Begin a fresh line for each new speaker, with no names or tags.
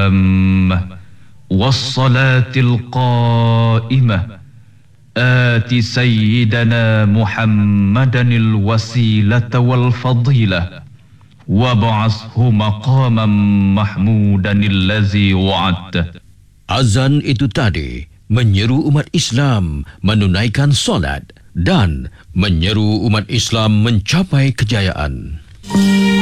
التامة والصلاة القائمة آت سيدنا محمدا الوسيلة والفضيلة وابعثه مقاما محمودا الذي وعدته.
Azan itu tadi menyeru umat Islam menunaikan solat dan menyeru umat Islam mencapai kejayaan.